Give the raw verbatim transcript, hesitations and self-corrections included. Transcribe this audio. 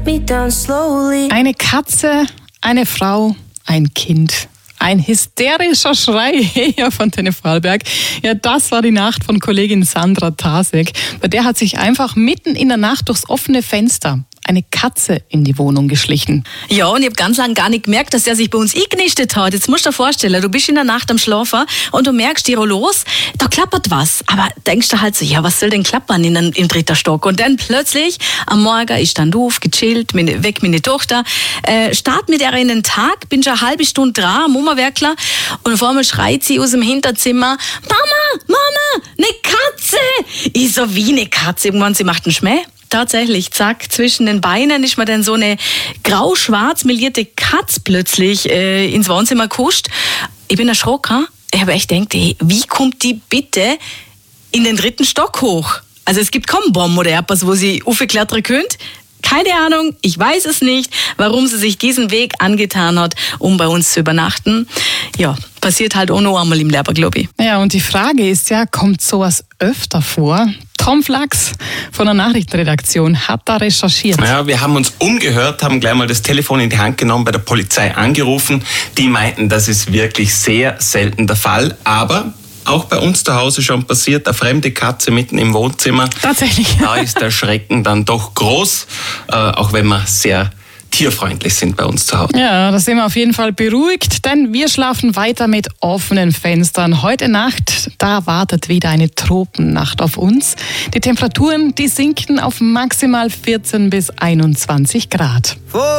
Eine Katze, eine Frau, ein Kind. Ein hysterischer Schrei hier von Tenne Vorarlberg. Ja, das war die Nacht von Kollegin Sandra Tasek. Bei der hat sich einfach mitten in der Nacht durchs offene Fenster eine Katze in die Wohnung geschlichen. Ja, und ich habe ganz lange gar nicht gemerkt, dass der sich bei uns eingenistet hat. Jetzt musst du dir vorstellen, du bist in der Nacht am Schlafen und du merkst, dir los, da klappert was. Aber denkst du halt so, ja, was soll denn klappern in den, im dritten Stock? Und dann plötzlich, am Morgen, ich stand auf, gechillt, meine, weg meine Tochter, äh, start mit ihr in den Tag, bin schon eine halbe Stunde dran, Mama-Werkler, und auf einmal schreit sie aus dem Hinterzimmer, Mama, Mama, eine Katze! Ich so, wie eine Katze? Irgendwann, sie macht einen Schmäh. Tatsächlich, zack, zwischen den Beinen ist mir dann so eine grau-schwarz melierte Katze plötzlich äh, ins Wohnzimmer gekuscht. Ich bin erschrocken. Ich habe echt gedacht, ey, wie kommt die bitte in den dritten Stock hoch? Also es gibt kaum Bomben oder etwas, wo sie aufklettern könnt. Keine Ahnung, ich weiß es nicht, warum sie sich diesen Weg angetan hat, um bei uns zu übernachten. Ja, passiert halt auch noch einmal im Leben, glaube ich. Ja, und die Frage ist ja, kommt sowas öfter vor? Tom Flachs von der Nachrichtenredaktion hat da recherchiert. Ja, wir haben uns umgehört, haben gleich mal das Telefon in die Hand genommen, bei der Polizei angerufen. Die meinten, das ist wirklich sehr selten der Fall, aber auch bei uns zu Hause schon passiert, eine fremde Katze mitten im Wohnzimmer. Tatsächlich. Da ist der Schrecken dann doch groß, äh, auch wenn wir sehr tierfreundlich sind bei uns zu Hause. Ja, da sind wir auf jeden Fall beruhigt, denn wir schlafen weiter mit offenen Fenstern. Heute Nacht, da wartet wieder eine Tropennacht auf uns. Die Temperaturen, die sinken auf maximal vierzehn bis einundzwanzig Grad.